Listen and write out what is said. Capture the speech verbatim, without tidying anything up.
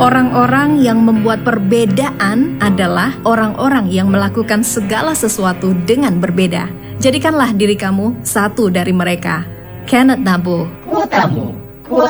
Orang-orang yang membuat perbedaan adalah orang-orang yang melakukan segala sesuatu dengan berbeda. Jadikanlah diri kamu satu dari mereka. Kenneth Nabu. Kuotamu.